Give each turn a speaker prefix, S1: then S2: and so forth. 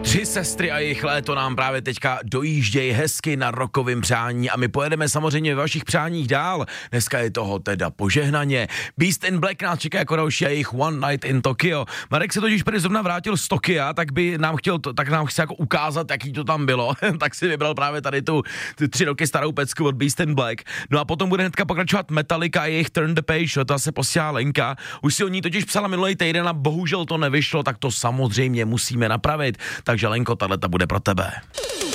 S1: Tři sestry a jejich léto nám právě teďka dojíždějí hezky na rokovým přání a my pojedeme samozřejmě ve vašich přáních dál. Dneska je toho teda požehnaně. Beast in Black nás čeká jako další a jejich One Night in Tokyo. Marek se totiž zrovna vrátil z Tokia, tak nám chce jako ukázat, jaký to tam bylo. Tak si vybral právě tady tu 3 roky starou pecku od Beast in Black. No a potom bude hnedka pokračovat Metallica a jejich Turn the Page, to se posílá Lenka. Už si o ní totiž psala minulý týden a bohužel to nevyšlo, tak to samozřejmě musíme napravit. Takže Lenko, tato bude pro tebe.